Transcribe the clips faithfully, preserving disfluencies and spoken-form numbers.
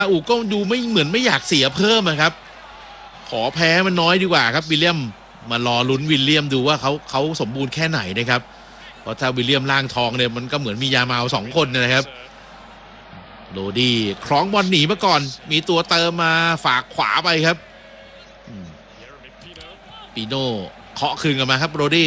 อูก็ดูไม่เหมือนไม่อยากเสียเพิ่มนะครับขอแพ้มันน้อยดีกว่าครับวิลเลียมมารอลุ้นวิลเลียมดูว่าเขาเขาสมบูรณ์แค่ไหนนะครับเพราะถ้าวิลเลียมล่างทองเนี่ยมันก็เหมือนมียามาสองคนนะครับโรดี้คล้องบอลหนีมาก่อนมีตัวเติมมาฝากขวาไปครับปีโน่เคาะคืนกันมาครับโรดี้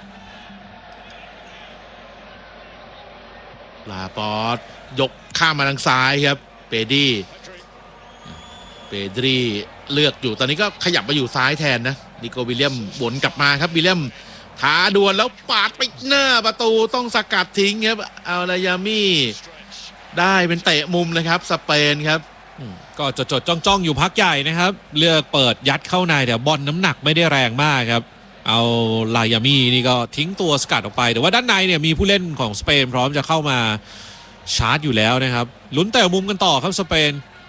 ลาปอร์ตยกข้ามมาทางซ้ายครับเปดี้เปดรีเลือกอยู่ตอนนี้ก็ขยับมาอยู่ซ้ายแทนนะนิโควิลเลียมวนกลับมาครับวิลเลียมท้าดวลแล้วปาดไปหน้าประตูต้องสกัดทิ้งครับอัลลายามี่ได้เป็นเตะมุมนะครับสเปนครับก็จดจดจ้องจ้องอยู่พักใหญ่นะครับเลือกเปิดยัดเข้าในแต่บอลน้ำหนักไม่ได้แรงมากครับเอาลายามี่นี่ก็ทิ้งตัวสกัดออกไปแต่ว่าด้านในเนี่ยมีผู้เล่นของสเปนพร้อมจะเข้ามาชาร์จอยู่แล้วนะครับลุ้นเตะมุมกันต่อครับสเปน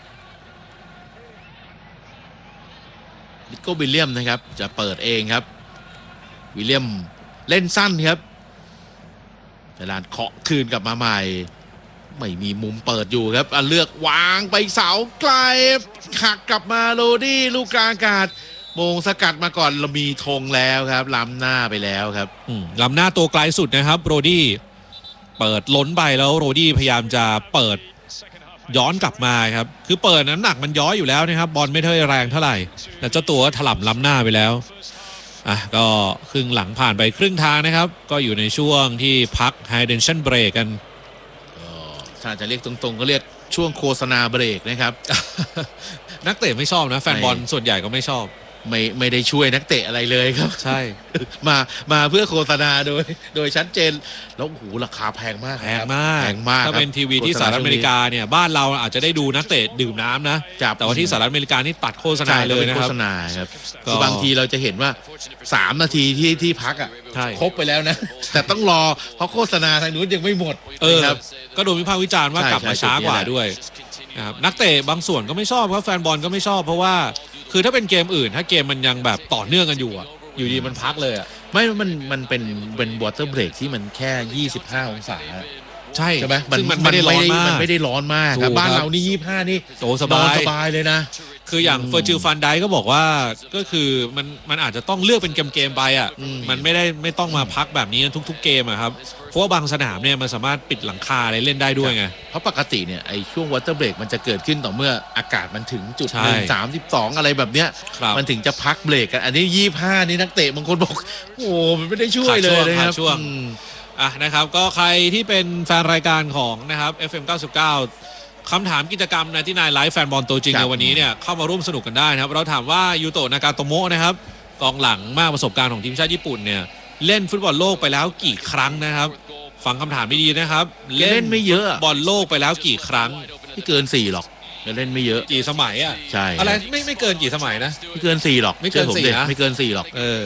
นิโควิลเลียมนะครับจะเปิดเองครับวิลเลียมเล่นสั้นครับเวลาเคาะคืนกลับมาใหม่ไม่มีมุมเปิดอยู่ครับเลือกวางไปเสาไกลหักกลับมาโรดี้ลูกกลางอากาศโมงสกัดมาก่อนเรามีธงแล้วครับล้ำหน้าไปแล้วครับล้ำหน้าตัวไกลสุดนะครับโรดี้เปิดล้นไปแล้วโรดี้พยายามจะเปิดย้อนกลับมาครับคือเปิดน้ำหนักมันย้อยอยู่แล้วนะครับบอลไม่เท่าแรงเท่าไหร่แต่เจ้าตัวถล่ำล้ำหน้าไปแล้วอ่ะก็ครึ่งหลังผ่านไปครึ่งทางนะครับก็อยู่ในช่วงที่พักไฮเดนชั่นเบรกกันถ้าจะเรียกตรงๆก็เรียกช่วงโฆษณาเบรกนะครับนักเตะไม่ชอบนะแฟนบอลส่วนใหญ่ก็ไม่ชอบไม่ไม่ได้ช่วยนักเตะอะไรเลยครับใช่มามาเพื่อโฆษณาโดยโดยชัดเจนแล้วโอ้โหราคาแพงมากแพงมากแพงมากถ้าเป็นทีวีที่สหรัฐอเมริกาเนี่ยบ้านเราอาจจะได้ดูนักเตะดื่มน้ำนะแต่ว่าที่สหรัฐอเมริกานี่ตัดโฆษณาเลยนะครับโฆษณาครับคือบางทีเราจะเห็นว่าสามนาทีที่ที่พักอ่ะครบไปแล้วนะแต่ต้องรอเพราะโฆษณาทางนู้นยังไม่หมดเออก็โดนวิพากษ์วิจารณ์ว่ากลับมาช้ากว่าด้วยนะครับนักเตะบางส่วนก็ไม่ชอบเพราะแฟนบอลก็ไม่ชอบเพราะว่าคือถ้าเป็นเกมอื่นถ้าเกมมันยังแบบต่อเนื่องกันอยู่อ่ะอยู่ดีมันพักเลยอ่ะไม่มันมันเป็นเป็นวอเตอร์เบรกที่มันแค่ยี่สิบห้าองศาใช่ใช่ไหมมันมันไม่ได้ร้อนมากมันไม่ได้ร้อนมากบ้านเรานี่ยี่สิบห้านี่โตสบายสบายเลยนะคืออย่างเฟอร์จิลฟันไดก็บอกว่าก็คือมันมันอาจจะต้องเลือกเป็นเกมเกมไปอ่ะมันไม่ได้ไม่ต้องมาพักแบบนี้ทุกๆเกมอะครับเพราะว่าบางสนามเนี่ยมันสามารถปิดหลังคาอะไรเล่นได้ด้วยไงเพราะปกติเนี่ยไอ้ช่วงวอเตอร์เบรกมันจะเกิดขึ้นต่อเมื่ออากาศมันถึงจุดหนึ่งสามสิบสองอะไรแบบเนี้ยมันถึงจะพักเบรกกันอันนี้ยี่สิบห้านี่นักเตะบางคนบอกโอ้มันไม่ได้ช่วยเลยนะครับช่วงอ่ะนะครับก็ใครที่เป็นแฟนรายการของนะครับ เอฟ เอ็ม เก้าสิบเก้าคำถามกิจกรรมในที่นายไลฟ์แฟนบอลตัวจริงในวันนี้เนี่ยเข้ามาร่วมสนุกกันได้นะครับเราถามว่ายูโตะนากาโตโมะนะครับกองหลังมากประสบการณ์ของทีมชาติญี่ปุ่นเนี่ยเล่นฟุตบอลโลกไปแล้วกี่ครั้งนะครับฟังคำถามดีๆนะครับเล่นไม่เยอะบอลโลกไปแล้วกี่ครั้งไม่เกินสี่หรอกเล่นไม่เยอะกี่สมัยอ่ะใช่อะไรไม่ไม่เกินกี่สมัยนะไม่เกินสี่หรอกไม่เกินสี่นะไม่เกินสี่หรอกเออ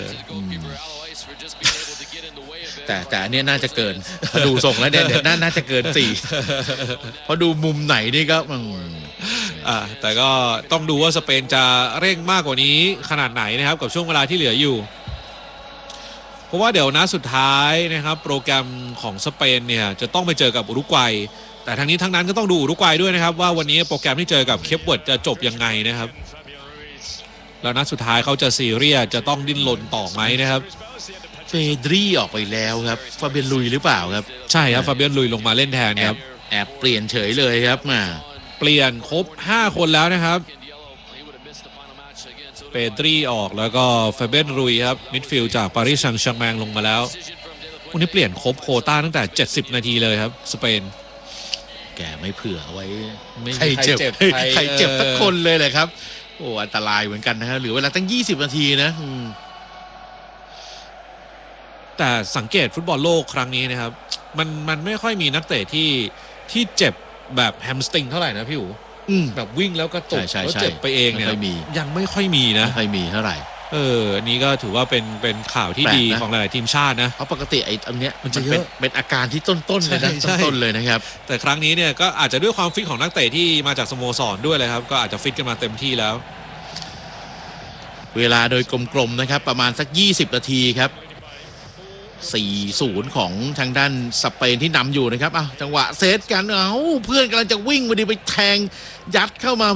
แต่แต่อันนี้น่าจะเกินดูส่งแล้วเนี่ยน่าน่าจะเกินสี่เพราะดูมุมไหนนี่ก็อ่าแต่ก็ต้องดูว่าสเปนจะเร่งมากกว่านี้ขนาดไหนนะครับกับช่วงเวลาที่เหลืออยู่เพราะว่าเดี๋ยวนัดสุดท้ายนะครับโปรแกรมของสเปนเนี่ยจะต้องไปเจอกับอุรุกวัยแต่ทั้งนี้ทั้งนั้นก็ต้องดูอุรุกวัยด้วยนะครับว่าวันนี้โปรแกรมที่เจอกับเคปเวิร์ดจะจบยังไงนะครับแล้วนัดสุดท้ายเขาจะซีเรียสจะต้องดิ้นรนต่อไหมนะครับเฟดรีออกไปแล้วครับฟาเบียนลุยหรือเปล่าครับใช่ครับฟาเบียนลุยลงมาเล่นแทนครับแอบเปลี่ยนเฉยเลยครับมาเปลี่ยนครบห้าคนแล้วนะครับเปดรีออกแล้วก็ฟาเบียนลุยครับมิดฟิลด์จากปารีสแซงต์แชร์แมงลงมาแล้ววันนี้เปลี่ยนครบโควต้าตั้งแต่เจ็ดสิบนาทีเลยครับสเปนแกไม่เผื่อไว้ใครเจ็บใครเจ็บสักคนเลยเลยครับโอ้อันตรายเหมือนกันนะครับเหลือเวลาตั้งยี่สิบนาทีนะแต่สังเกตฟุตบอลโลกครั้งนี้นะครับมันมันไม่ค่อยมีนักเตะที่ที่เจ็บแบบแฮมสตริงเท่าไหร่นะพี่อู๋แบบวิ่งแล้วก็ตกแล้วเจ็บไปเองเนี่ยยังไม่ค่อยมีนะไม่ค่อยมีเท่าไหร่เอออันนี้ก็ถือว่าเป็นเป็นข่าวที่ดีของหลายๆทีมชาตินะเพราะปกติไอ้อันเนี้ยมันจะเป็นเป็นอาการที่ต้นๆเลยนะต้นๆเลยนะครับแต่ครั้งนี้เนี่ยก็อาจจะด้วยความฟิตของนักเตะที่มาจากสโมสรด้วยเลยครับก็อาจจะฟิตกันมาเต็มที่แล้วเวลาโดยกลมๆนะครับประมาณสักยี่สิบนาทีครับสี่ศูนย์ของทางด้านสเปนที่นำอยู่นะครับอ้าวจังหวะเซตกันเอ้าเพื่อนกำลังจะวิ่งพอดีไปแทงยัดเข้ามา